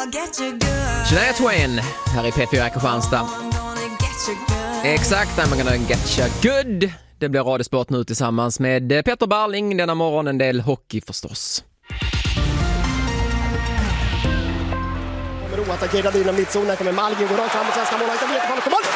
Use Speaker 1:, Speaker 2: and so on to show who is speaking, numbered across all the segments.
Speaker 1: Shania Twain här i P4 Kristianstad. Exakt, I'm gonna get you good. Det blir Radiosport nu tillsammans med Petter Barling. Denna morgon en del hockey förstås.
Speaker 2: Kommer attackerad inom mittzonen, kommer Malgin, går rakt fram mot svenska målvakten, vet han kommer.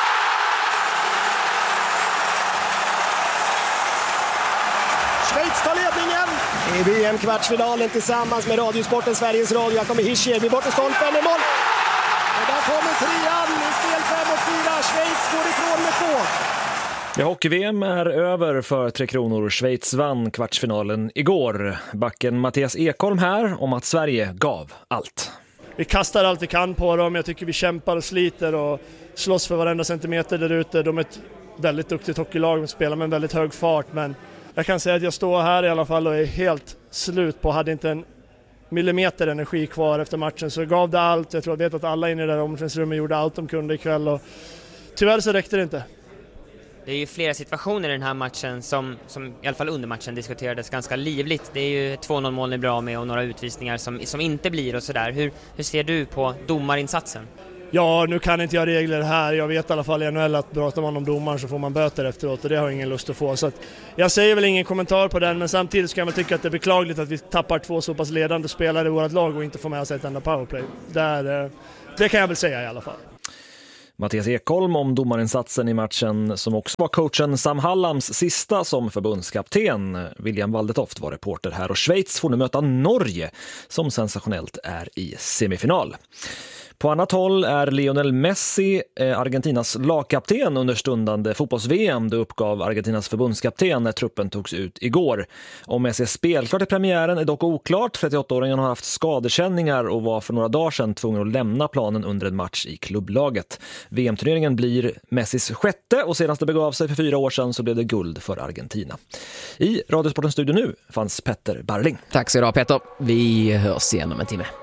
Speaker 2: Schweiz tar ledningen i VM-kvartsfinalen tillsammans med Radiosporten Sveriges Radio. Här kommer Hischier, bort i stolpen i mål. Och där kommer trean i spel 5-4. Schweiz går ifrån med 2.
Speaker 3: Ja, hockey-VM är över för Tre Kronor. Schweiz vann kvartsfinalen igår. Backen Mattias Ekholm här om att Sverige gav allt.
Speaker 4: Vi kastar allt vi kan på dem. Jag tycker vi kämpar och sliter och slåss för varenda centimeter där ute. De är ett väldigt duktigt hockeylag och spelar med en väldigt hög fart. Men jag kan säga att jag står här i alla fall och är helt slut på. Hade inte en millimeter energi kvar efter matchen, så gav det allt. Jag vet att alla inne i det där omklädningsrummet gjorde allt de kunde ikväll. Och tyvärr så räckte det inte.
Speaker 5: Det är ju flera situationer i den här matchen som i alla fall under matchen diskuterades ganska livligt. Det är ju 2-0 mål ni bra med och några utvisningar som inte blir och sådär. Hur ser du på domarinsatsen?
Speaker 4: Ja, nu kan inte jag regler här. Jag vet i alla fall i NHL att pratar man om domaren så får man böter efteråt, och det har jag ingen lust att få. Så att jag säger väl ingen kommentar på den, men samtidigt ska jag väl tycka att det är beklagligt att vi tappar 2 så pass ledande spelare i vårt lag och inte får med oss ett enda powerplay. Det kan jag väl säga i alla fall.
Speaker 3: Mattias Ekholm om domarinsatsen i matchen, som också var coachen Sam Hallams sista som förbundskapten. William Waldetoft var reporter här, och Schweiz får nu möta Norge som sensationellt är i semifinal. På annat håll är Lionel Messi Argentinas lagkapten under stundande fotbolls-VM. Det uppgav Argentinas förbundskapten när truppen togs ut igår. Om Messi är spelklart i premiären är dock oklart. 38-åringen har haft skadekänningar och var för några dagar sedan tvungen att lämna planen under en match i klubblaget. VM-turneringen blir Messis 6:e, och senast det begav sig för 4 år sedan så blev det guld för Argentina. I Radiosportens studio nu fanns Petter Barling.
Speaker 1: Tack så du ha, Petter. Vi hörs igen om en timme.